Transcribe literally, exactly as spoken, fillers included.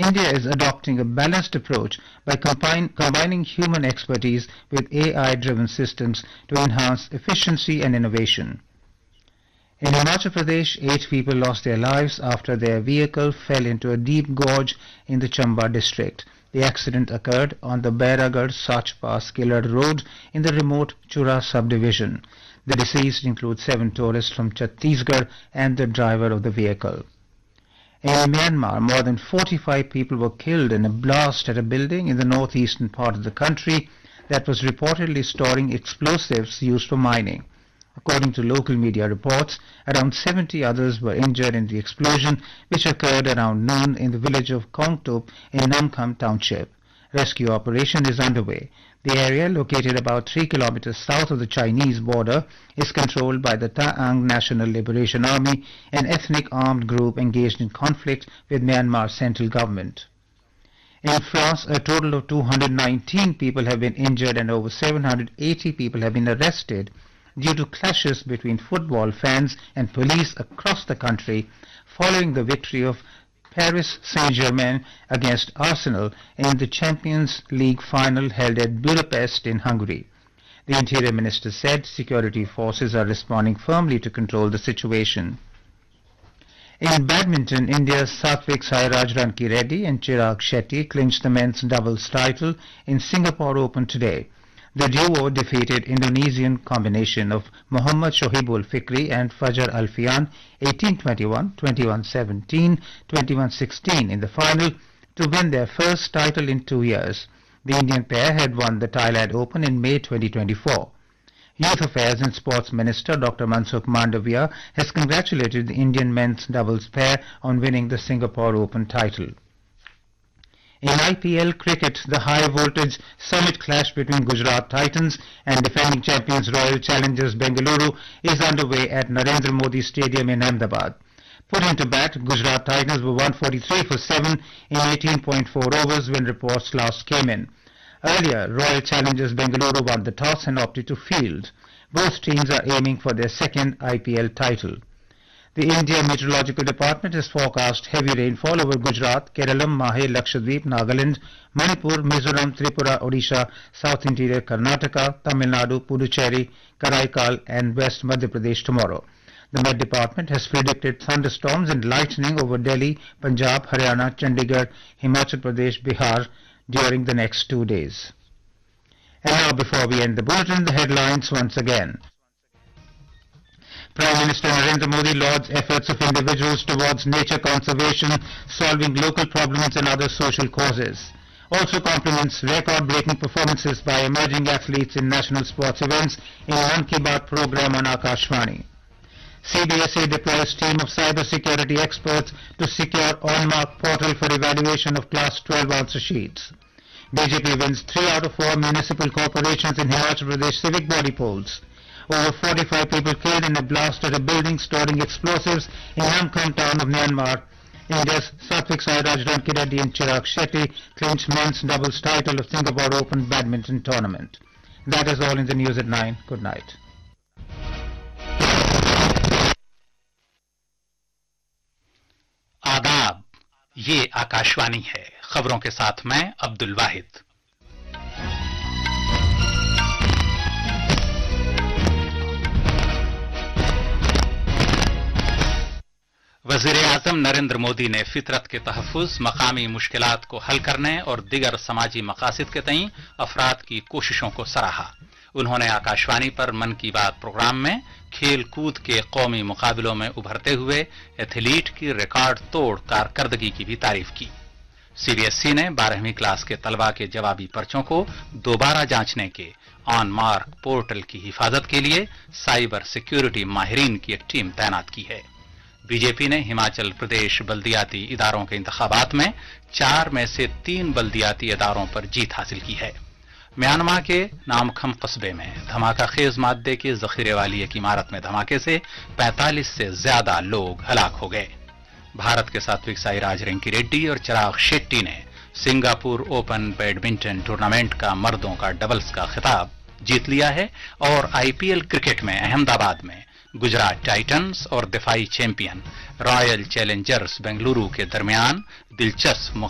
India is adopting a balanced approach by combine, combining human expertise with A I-driven systems to enhance efficiency and innovation. In Himachal Pradesh, eight people lost their lives after their vehicle fell into a deep gorge in the Chamba district. The accident occurred on the Bairagarh-Sachpa Skillard Road in the remote Chura subdivision. The deceased include seven tourists from Chhattisgarh and the driver of the vehicle. In Myanmar, more than forty-five people were killed in a blast at a building in the northeastern part of the country that was reportedly storing explosives used for mining. According to local media reports, around seventy others were injured in the explosion, which occurred around noon in the village of Kongtup in Namkham Township. Rescue operation is underway. The area, located about three kilometers south of the Chinese border, is controlled by the Ta'ang National Liberation Army, an ethnic armed group engaged in conflict with Myanmar's central government. In France, a total of two hundred nineteen people have been injured and over seven hundred eighty people have been arrested due to clashes between football fans and police across the country following the victory of Paris Saint-Germain against Arsenal in the Champions League final held at Budapest in Hungary. The Interior Minister said security forces are responding firmly to control the situation. In badminton, India's Satvik Sairaj Rankireddy and Chirag Shetty clinched the men's doubles title in Singapore Open today. The duo defeated Indonesian combination of Muhammad Shohibul Fikri and Fajar Alfian eighteen twenty-one, twenty-one seventeen, twenty-one sixteen in the final to win their first title in two years. The Indian pair had won the Thailand Open in May twenty twenty-four. Youth Affairs and Sports Minister Doctor Mansukh Mandavia has congratulated the Indian men's doubles pair on winning the Singapore Open title. In I P L cricket, the high-voltage summit clash between Gujarat Titans and defending champions Royal Challengers Bengaluru is underway at Narendra Modi Stadium in Ahmedabad. Put into bat, Gujarat Titans were one forty-three for seven in eighteen point four overs when reports last came in. Earlier, Royal Challengers Bengaluru won the toss and opted to field. Both teams are aiming for their second I P L title. The India Meteorological Department has forecast heavy rainfall over Gujarat, Kerala, Mahe, Lakshadweep, Nagaland, Manipur, Mizoram, Tripura, Odisha, South Interior Karnataka, Tamil Nadu, Puducherry, Karaikal and West Madhya Pradesh tomorrow. The Met Department has predicted thunderstorms and lightning over Delhi, Punjab, Haryana, Chandigarh, Himachal Pradesh, Bihar during the next two days. And now, before we end the bulletin, the headlines once again. Prime Minister Narendra Modi lauds efforts of individuals towards nature conservation, solving local problems and other social causes. Also compliments record-breaking performances by emerging athletes in national sports events in Mann Ki Baat program on Akashvani. C B S E deploys team of cyber-security experts to secure on-mark portal for evaluation of Class twelve answer sheets. B J P wins three out of four municipal corporations in Himachal Pradesh civic body polls. Over forty-five people killed in a blast at a building storing explosives in Namkham town of Myanmar. India's Satvik Sairaj Rankireddy and Chirag Shetty clinched men's doubles title of Singapore Open badminton tournament. That is all in the news at nine. Good night. आदाब, ये आकाशवाणी है। खबरों के साथ मैं अब्दुल वाहिद। वज़ीर-ए-आज़म नरेंद्र मोदी ने फितरत के तहफ़्फ़ुज़, मकामी मुश्किलात को हल करने और दिगर समाजी मकासद के तईं अफराद की कोशिशों को सराहा। उन्होंने आकाशवाणी पर मन की बात प्रोग्राम में खेल कूद के कौमी मुकाबलों में उभरते हुए एथलीट की रिकॉर्ड तोड़ कारकर्दगी की भी तारीफ की। सीबीएसई ने बारहवीं क्लास के तलबा के जवाबी पर्चों को दोबारा जांचने के ऑन मार्क पोर्टल की हिफाजत के लिए साइबर सिक्योरिटी माहिरीन की एक टीम तैनात की है। बीजेपी ने हिमाचल प्रदेश बल्दियाती इदारों के इंतखाबात में चार में से तीन बल्दियाती इदारों पर जीत हासिल की है। म्यांमार के नामखम कस्बे में धमाका खेज मादे के जखीरे वाली एक इमारत में धमाके से पैंतालीस से ज्यादा लोग हलाक हो गए। भारत के सात्विक साईराज रंकीरेड्डी और चिराग शेट्टी ने सिंगापुर ओपन बैडमिंटन टूर्नामेंट का मर्दों का डबल्स का खिताब जीत लिया है और आईपीएल क्रिकेट में अहमदाबाद में गुजरात टाइटंस और दिफाई चैंपियन रॉयल चैलेंजर्स बेंगलुरु के दरमियान दिलचस्प